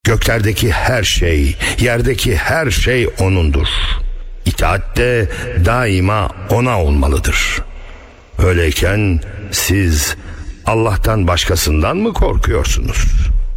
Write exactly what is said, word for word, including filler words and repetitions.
Göklerdeki her şey, yerdeki her şey O'nundur. İtaat de daima O'na olmalıdır. Öyleyken siz Allah'tan başkasından mı korkuyorsunuz?